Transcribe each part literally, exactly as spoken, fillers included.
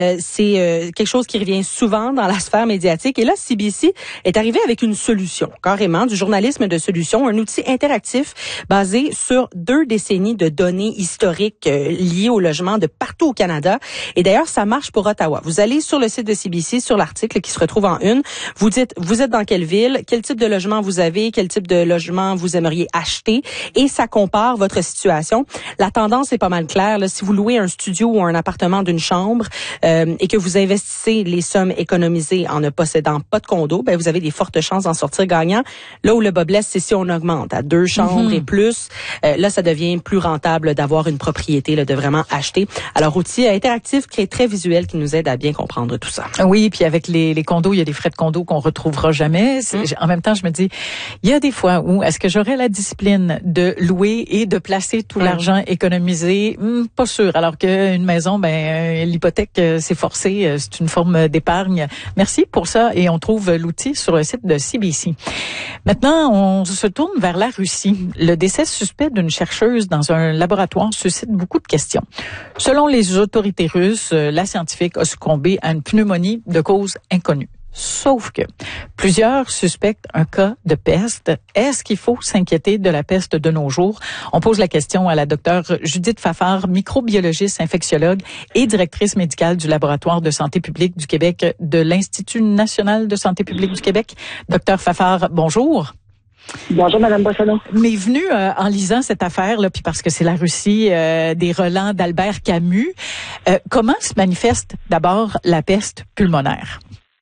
Euh, c'est euh, quelque chose qui revient souvent dans la sphère médiatique. Et là, C B C est arrivé avec une solution, carrément, du journalisme de solution, un outil interactif basé sur deux décennies de données historiques euh, liées au logement de partout au Canada. Et d'ailleurs, ça marche pour Ottawa. Vous allez sur le site de C B C, sur l'article qui se retrouve en une. Vous dites, vous êtes dans quelle ville, quel type de logement vous avez, quel type de logement vous aimeriez acheter, et ça compare votre situation. La tendance est pas mal claire. Là, si vous louez un studio ou un appartement d'une chambre euh, et que vous investissez les sommes économisées en ne possédant pas de condo, ben vous avez des fortes chances d'en sortir gagnant. Là où le bas blesse, c'est si on augmente à deux chambres mm-hmm. et plus. Euh, là, ça devient plus rentable d'avoir une propriété, là, de vraiment acheter. Alors, outil interactif, qui est très visuel, qui nous aide à bien comprendre tout ça. Oui, puis avec les, les condos, il y a des frais de condo qu'on retrouvera jamais. Mm. En même temps, je me dis, il y a des fois où est-ce que j'aurais la discipline de louer et de placer tout mm. l'argent économisé? Hum, pas sûr. Alors qu'une maison, ben l'hypothèque, c'est forcé, c'est une forme d'épargne. Merci pour ça et on trouve l'outil sur le site de C B C. Maintenant, on se tourne vers la Russie. Le décès suspect d'une chercheuse dans un laboratoire suscite beaucoup de questions. Selon les autorités russes, la scientifique a succombé à une pneumonie de cause inconnue. Sauf que plusieurs suspectent un cas de peste. Est-ce qu'il faut s'inquiéter de la peste de nos jours? On pose la question à la docteure Judith Fafard, microbiologiste, infectiologue et directrice médicale du laboratoire de santé publique du Québec de l'Institut national de santé publique du Québec. Docteur Fafard, bonjour. Bonjour, Madame Boissonneau. M'est venu euh, en lisant cette affaire, là, puis parce que c'est la Russie, euh, des relents d'Albert Camus. Euh, comment se manifeste d'abord la peste pulmonaire?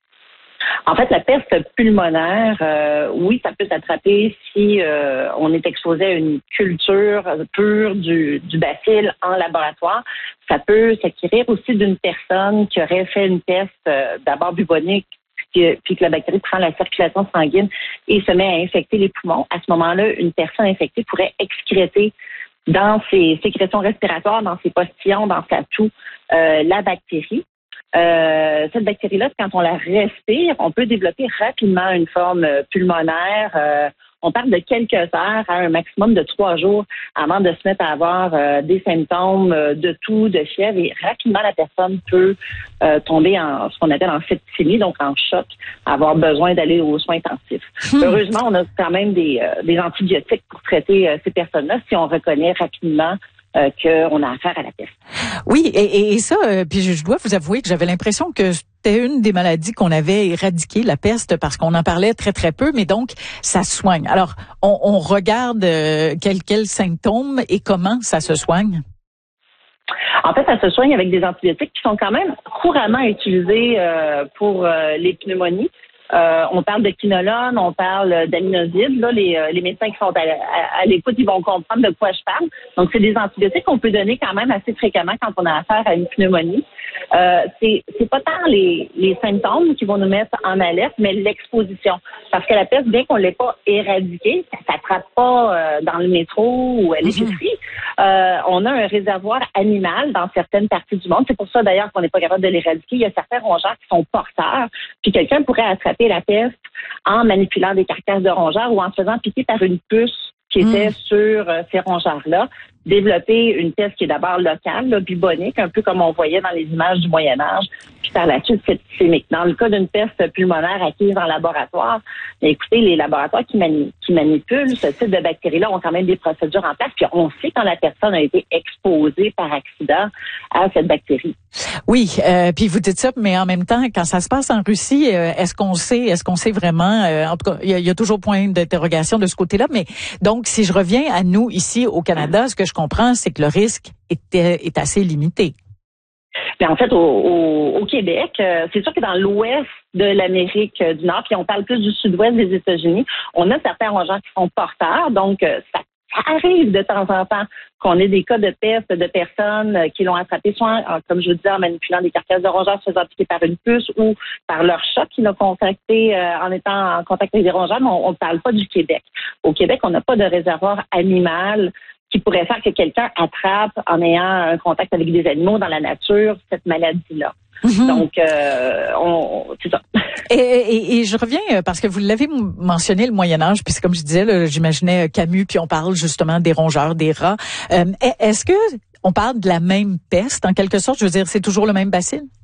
En fait, la peste pulmonaire, euh, oui, ça peut s'attraper si euh, on est exposé à une culture pure du, du bacille en laboratoire. Ça peut s'acquérir aussi d'une personne qui aurait fait une peste euh, d'abord bubonique, puis, puis que la bactérie prend la circulation sanguine et se met à infecter les poumons. À ce moment-là, une personne infectée pourrait excréter dans ses sécrétions respiratoires, dans ses postillons, dans sa toux, euh, la bactérie. Euh, cette bactérie-là, quand on la respire, on peut développer rapidement une forme pulmonaire. Euh, on parle de quelques heures à un maximum de trois jours avant de se mettre à avoir euh, des symptômes de toux, de fièvre. Et rapidement, la personne peut euh, tomber en ce qu'on appelle en septicémie, donc en choc, avoir besoin d'aller aux soins intensifs. Mmh. Heureusement, on a quand même des, euh, des antibiotiques pour traiter euh, ces personnes-là si on reconnaît rapidement Euh, qu'on a affaire à la peste. Oui, et, et ça, euh, puis je, je dois vous avouer que j'avais l'impression que c'était une des maladies qu'on avait éradiquées, la peste, parce qu'on en parlait très, très peu, mais donc, ça se soigne. Alors, on, on regarde euh, quels quels symptômes et comment ça se soigne? En fait, ça se soigne avec des antibiotiques qui sont quand même couramment utilisés euh, pour euh, les pneumonies. Euh, on parle de quinolone, on parle d'aminozides. Là, les, les médecins qui sont à, à, à l'écoute, ils vont comprendre de quoi je parle. Donc, c'est des antibiotiques qu'on peut donner quand même assez fréquemment quand on a affaire à une pneumonie. Euh, c'est, c'est pas tant les, les symptômes qui vont nous mettre en alerte, mais l'exposition. Parce que la peste, bien qu'on l'ait pas éradiquée, ça s'attrape pas euh, dans le métro ou à l'épicerie. Euh, on a un réservoir animal dans certaines parties du monde. C'est pour ça, d'ailleurs, qu'on n'est pas capable de l'éradiquer. Il y a certains rongeurs qui sont porteurs, puis quelqu'un pourrait attraper la peste en manipulant des carcasses de rongeurs ou en se faisant piquer par une puce qui était mmh. sur euh, ces rongeurs-là, développer une peste qui est d'abord locale, là, bubonique, un peu comme on voyait dans les images du Moyen-Âge, puis par la suite septicémique. Dans le cas d'une peste pulmonaire acquise en laboratoire, écoutez, les laboratoires qui, mani- qui manipulent ce type de bactéries-là ont quand même des procédures en place, puis on sait quand la personne a été exposée par accident à cette bactérie. Oui, euh, puis vous dites ça, mais en même temps, quand ça se passe en Russie, euh, est-ce qu'on sait, est-ce qu'on sait vraiment, euh, en tout cas, il y, y a toujours point d'interrogation de ce côté-là, mais donc, si je reviens à nous ici au Canada, ce que je comprends, c'est que le risque est, est assez limité. Mais en fait, au, au, au Québec, euh, c'est sûr que dans l'ouest de l'Amérique du Nord, puis on parle plus du sud-ouest des États-Unis, on a certains rongeurs qui sont porteurs, donc euh, ça Ça arrive de temps en temps qu'on ait des cas de peste de personnes qui l'ont attrapé, soit, comme je vous disais, en manipulant des carcasses de rongeurs, se faisant piquer par une puce ou par leur chat qui l'a contacté euh, en étant en contact avec des rongeurs, mais on ne parle pas du Québec. Au Québec, on n'a pas de réservoir animal qui pourrait faire que quelqu'un attrape en ayant un contact avec des animaux dans la nature cette maladie-là. Mm-hmm. Donc, euh, on, c'est ça. Et, et, et je reviens, parce que vous l'avez mentionné, le Moyen-Âge, puis comme je disais, là, j'imaginais Camus, puis on parle justement des rongeurs, des rats. Euh, est-ce que on parle de la même peste, en quelque sorte? Je veux dire, c'est toujours le même bacille?